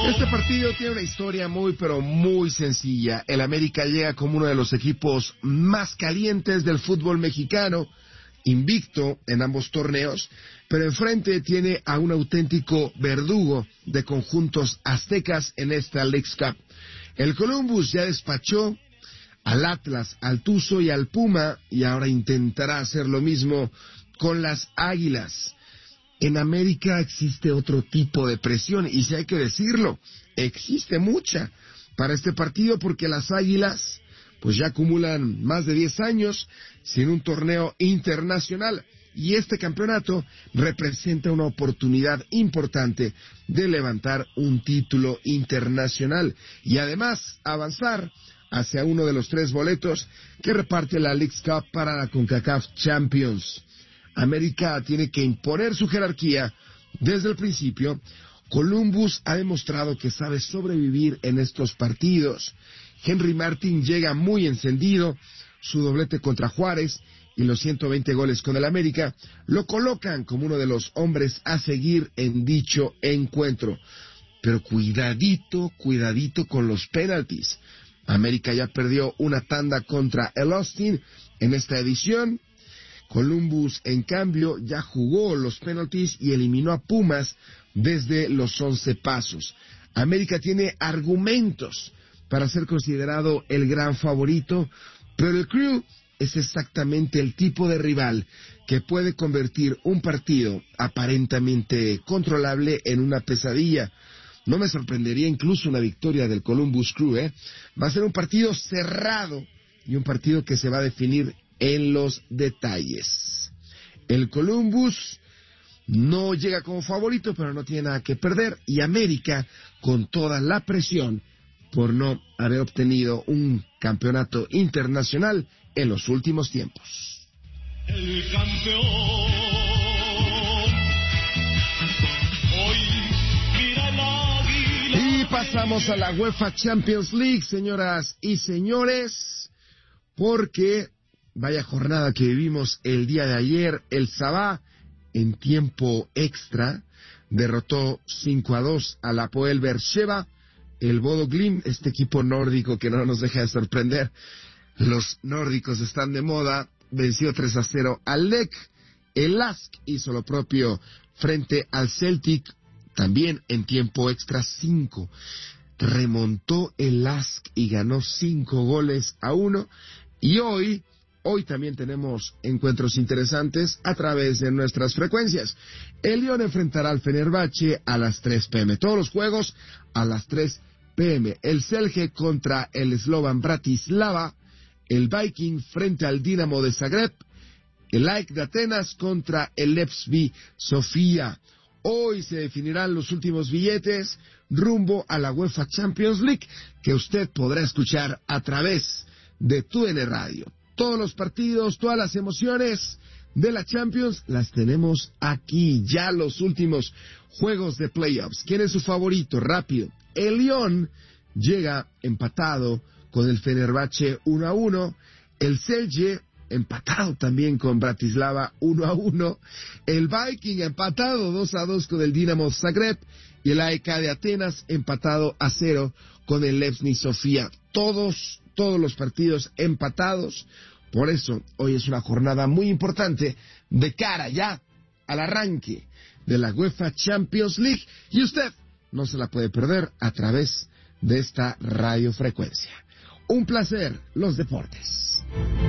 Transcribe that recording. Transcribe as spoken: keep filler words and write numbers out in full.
Este partido tiene una historia muy, pero muy sencilla. El América llega como uno de los equipos más calientes del fútbol mexicano, invicto en ambos torneos, pero enfrente tiene a un auténtico verdugo de conjuntos aztecas en esta Leagues Cup. El Columbus ya despachó al Atlas, al Tuzo y al Puma, y ahora intentará hacer lo mismo con las Águilas. En América existe otro tipo de presión, y si hay que decirlo, existe mucha para este partido, porque las Águilas pues ya acumulan más de diez años sin un torneo internacional, y este campeonato representa una oportunidad importante de levantar un título internacional y además avanzar hacia uno de los tres boletos que reparte la Leagues Cup para la CONCACAF Champions. América tiene que imponer su jerarquía desde el principio. Columbus ha demostrado que sabe sobrevivir en estos partidos. Henry Martin llega muy encendido, su doblete contra Juárez y los ciento veinte goles con el América lo colocan como uno de los hombres a seguir en dicho encuentro. Pero cuidadito, cuidadito con los penaltis. América ya perdió una tanda contra el Austin en esta edición. Columbus, en cambio, ya jugó los penaltis y eliminó a Pumas desde los once pasos. América tiene argumentos para ser considerado el gran favorito, pero el Crew es exactamente el tipo de rival que puede convertir un partido aparentemente controlable en una pesadilla. No me sorprendería incluso una victoria del Columbus Crew, ¿eh? Va a ser un partido cerrado y un partido que se va a definir en los detalles. El Columbus no llega como favorito, pero no tiene nada que perder, y América con toda la presión por no haber obtenido un campeonato internacional en los últimos tiempos. El campeón hoy mira el águila. Y pasamos a la UEFA Champions League, señoras y señores, porque vaya jornada que vivimos el día de ayer. El Sabah, en tiempo extra, derrotó cinco a dos al Hapoel Beersheva. El Bodo Glimt, este equipo nórdico que no nos deja de sorprender, los nórdicos están de moda, venció tres a cero al Lech. El Lask hizo lo propio frente al Celtic, también en tiempo extra cinco. Remontó el Lask y ganó cinco goles a uno. Y hoy, hoy también tenemos encuentros interesantes a través de nuestras frecuencias. El Lyon enfrentará al Fenerbahce a las tres pe eme. Todos los juegos a las tres pe eme. El Celje contra el Slovan Bratislava. El Viking frente al Dinamo de Zagreb. El A E C de Atenas contra el Levski Sofía. Hoy se definirán los últimos billetes rumbo a la UEFA Champions League, que usted podrá escuchar a través de T U D N Radio. Todos los partidos, todas las emociones de la Champions las tenemos aquí. Ya los últimos juegos de playoffs. ¿Quién es su favorito? Rápido. El Lyon llega empatado con el Fenerbahce uno a uno. El Celje empatado también con Bratislava uno a uno. El Viking empatado dos a dos con el Dinamo Zagreb. Y el A E K de Atenas empatado a cero con el Levski Sofía. Todos, todos los partidos empatados. Por eso, hoy es una jornada muy importante de cara ya al arranque de la UEFA Champions League. Y usted no se la puede perder a través de esta radiofrecuencia. Un placer, los deportes.